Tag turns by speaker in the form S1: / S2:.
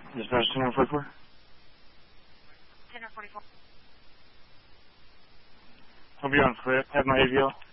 S1: Dispatch 1044.
S2: 1044.
S1: Hope you're on clear. Have my AVL.